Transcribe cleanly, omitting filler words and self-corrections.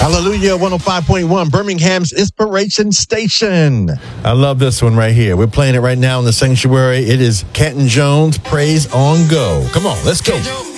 Hallelujah, 105.1, Birmingham's Inspiration Station. I love this one right here. We're playing it right now in the sanctuary. It is Canton Jones, Praise on Go. Come on, let's go.